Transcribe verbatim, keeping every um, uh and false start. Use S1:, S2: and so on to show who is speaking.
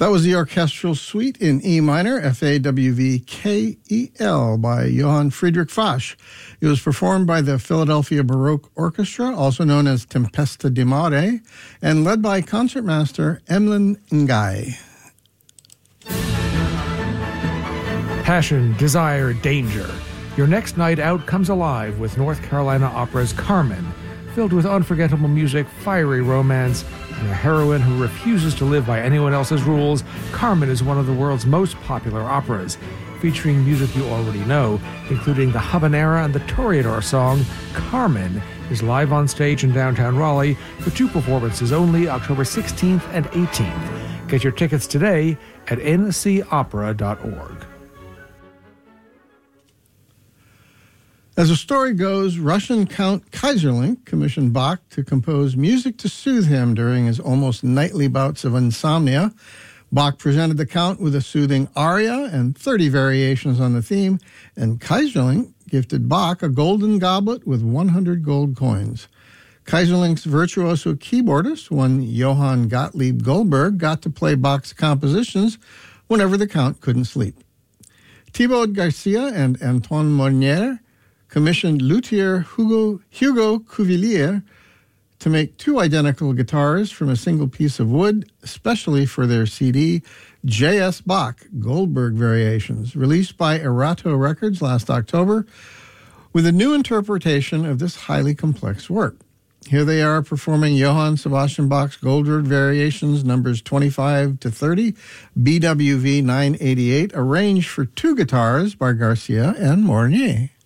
S1: That was the orchestral suite in E minor, F A W V K E L, by Johann Friedrich Fasch. It was performed by the Philadelphia Baroque Orchestra, also known as Tempesta di Mare, and led by concertmaster Emlyn Ngai.
S2: Passion, desire, danger. Your next night out comes alive with North Carolina Opera's Carmen, filled with unforgettable music, fiery romance, and a heroine who refuses to live by anyone else's rules. Carmen is one of the world's most popular operas, featuring music you already know, including the habanera and the toreador song. Carmen is live on stage in downtown Raleigh for two performances only, October sixteenth and eighteenth. Get your tickets today at n c opera dot org.
S1: As the story goes, Russian Count Kaiserlink commissioned Bach to compose music to soothe him during his almost nightly bouts of insomnia. Bach presented the Count with a soothing aria and thirty variations on the theme, and Kaiserlink gifted Bach a golden goblet with one hundred gold coins. Kaiserlink's virtuoso keyboardist, one Johann Gottlieb Goldberg, got to play Bach's compositions whenever the Count couldn't sleep. Thibaut Garcia and Antoine Mornier commissioned luthier Hugo, Hugo Cuvillier to make two identical guitars from a single piece of wood, especially for their C D, J S. Bach Goldberg Variations, released by Erato Records last October, with a new interpretation of this highly complex work. Here they are performing Johann Sebastian Bach's Goldberg Variations numbers twenty-five to thirty, B W V nine eighty-eight, arranged for two guitars by Garcia and Mornier.